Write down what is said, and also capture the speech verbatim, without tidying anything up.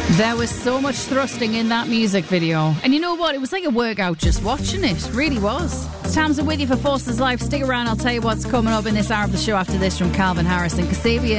There was so much thrusting in that music video. And you know what? It was like a workout just watching it. It really was. It's Tamsin with you for Forces Life. Stick around. I'll tell you what's coming up in this hour of the show after this from Calvin Harris and Kasabian.